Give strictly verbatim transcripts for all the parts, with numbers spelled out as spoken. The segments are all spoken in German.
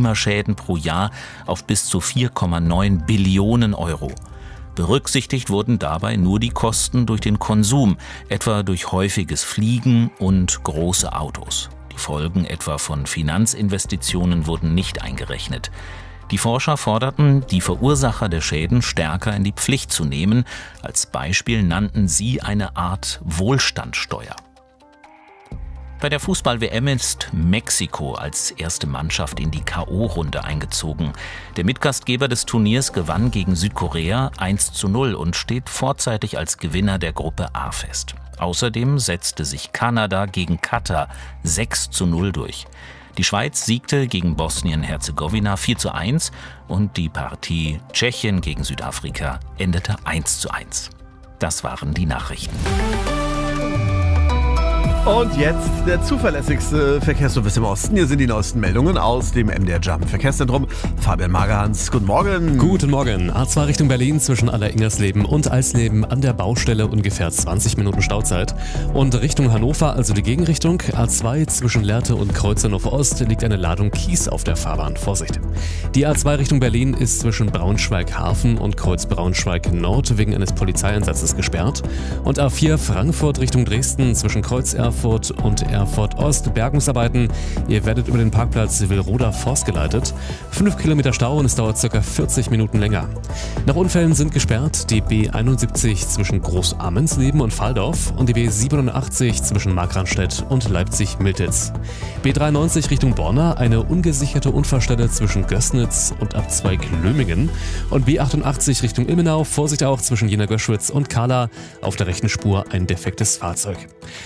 Klimaschäden pro Jahr auf bis zu vier Komma neun Billionen Euro. Berücksichtigt wurden dabei nur die Kosten durch den Konsum, etwa durch häufiges Fliegen und große Autos. Die Folgen etwa von Finanzinvestitionen wurden nicht eingerechnet. Die Forscher forderten, die Verursacher der Schäden stärker in die Pflicht zu nehmen. Als Beispiel nannten sie eine Art Wohlstandssteuer. Bei der Fußball-W M ist Mexiko als erste Mannschaft in die K O-Runde eingezogen. Der Mitgastgeber des Turniers gewann gegen Südkorea eins zu null und steht vorzeitig als Gewinner der Gruppe A fest. Außerdem setzte sich Kanada gegen Katar sechs zu null durch. Die Schweiz siegte gegen Bosnien-Herzegowina vier zu eins und die Partie Tschechien gegen Südafrika endete eins zu eins. Das waren die Nachrichten. Und jetzt der zuverlässigste Verkehrsservice im Osten. Hier sind die neuesten Meldungen aus dem M D R Jump Verkehrszentrum. Fabian Magerhans, guten Morgen. Guten Morgen. A zwei Richtung Berlin zwischen Aller-Ingersleben und Eisleben an der Baustelle ungefähr zwanzig Minuten Stauzeit. Und Richtung Hannover, also die Gegenrichtung, A zwei zwischen Lehrte und Kreuz Hannover Ost liegt eine Ladung Kies auf der Fahrbahn. Vorsicht. Die A zwei Richtung Berlin ist zwischen Braunschweig-Hafen und Kreuz Braunschweig-Nord wegen eines Polizeieinsatzes gesperrt. Und A vier Frankfurt Richtung Dresden zwischen Kreuz Erfurt und Erfurt Ost. Bergungsarbeiten. Ihr werdet über den Parkplatz Willroda Forst geleitet. Fünf Kilometer Stau und es dauert ca. vierzig Minuten länger. Nach Unfällen sind gesperrt die B einundsiebzig zwischen Groß-Amensleben und Valdorf und die B siebenundachtzig zwischen Markranstädt und Leipzig-Miltitz. B dreiundneunzig Richtung Borna, eine ungesicherte Unfallstelle zwischen Gößnitz und Abzweig-Lömingen. Und B achtundachtzig Richtung Ilmenau, Vorsicht auch zwischen Jena-Göschwitz und Kahla, auf der rechten Spur ein defektes Fahrzeug.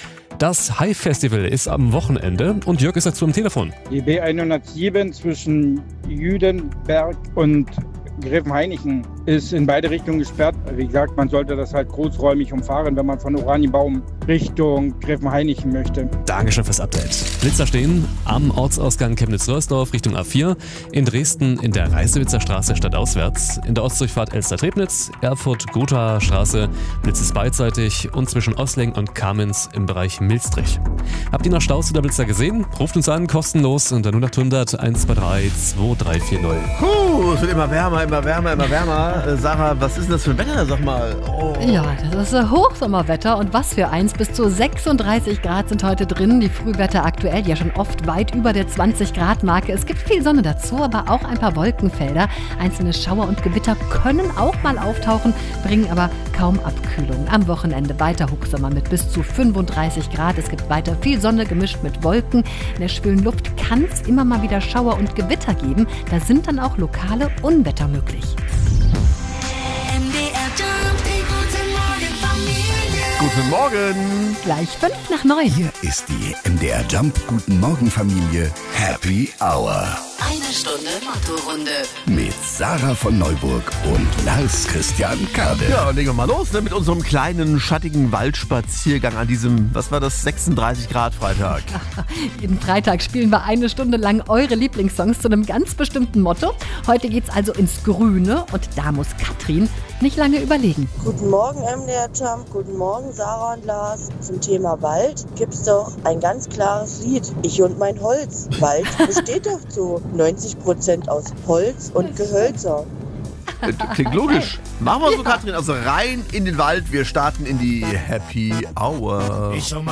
Das Hai-Festival ist am Wochenende und Jörg ist dazu am Telefon. Die B hundertsieben zwischen Jüdenberg und Gräfenhainichen ist in beide Richtungen gesperrt. Wie gesagt, man sollte das halt großräumig umfahren, wenn man von Oranienbaum Richtung Gräfenhainichen möchte. Dankeschön fürs Update. Blitzer stehen am Ortsausgang Chemnitz-Röhrsdorf Richtung A vier, in Dresden in der Reisewitzer Straße stadtauswärts, in der Ostdurchfahrt Elster-Trebnitz, Erfurt-Gotha-Straße, Blitz ist beidseitig und zwischen Osleng und Kamenz im Bereich Milstrich. Habt ihr noch Staus oder Blitzer gesehen? Ruft uns an, kostenlos unter null acht hundert eins zwei drei zwei drei vier null. Puh, es wird immer wärmer, immer wärmer, immer wärmer. Äh, Sarah, was ist denn das für ein Wetter, sag mal? Oh. Ja, das ist Hochsommerwetter und was für eins. Bis zu sechsunddreißig Grad sind heute drin. Die Frühwetter aktuell ja schon oft weit über der zwanzig Grad Marke. Es gibt viel Sonne dazu, aber auch ein paar Wolkenfelder. Einzelne Schauer und Gewitter können auch mal auftauchen, bringen aber kaum Abkühlung. Am Wochenende weiter Hochsommer mit bis zu fünfunddreißig Grad. Es gibt weiter viel Sonne gemischt mit Wolken. In der schwülen Luft kann es immer mal wieder Schauer und Gewitter geben. Da sind dann auch lokale Unwetter möglich. Guten Morgen. Gleich fünf nach neun. Hier ist die M D R Jump Guten Morgen Familie Happy Hour. Eine Stunde Motto-Runde. Mit Sarah von Neuburg und Lars Christian Kade. Ja, und legen wir mal los ne, mit unserem kleinen, schattigen Waldspaziergang an diesem, was war das, sechsunddreißig Grad Freitag. Jeden Freitag spielen wir eine Stunde lang eure Lieblingssongs zu einem ganz bestimmten Motto. Heute geht's also ins Grüne und da muss Katrin nicht lange überlegen. Guten Morgen M D R Jump, guten Morgen Sarah und Lars. Zum Thema Wald gibt's doch ein ganz klares Lied. Ich und mein Holz. Wald besteht doch zu neunzig Prozent aus Holz und Gehölzer. Klingt logisch. Machen wir so, Katrin, also rein in den Wald. Wir starten in die Happy Hour.